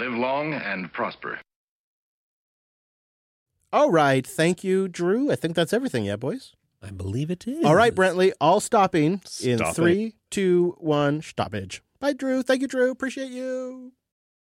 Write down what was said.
Live long and prosper. All right. Thank you, Drew. I think that's everything. Yeah, boys? I believe it is. All right, Brentley. All stopping in Stop 3, 2, 1, stoppage. Bye, Drew. Thank you, Drew. Appreciate you.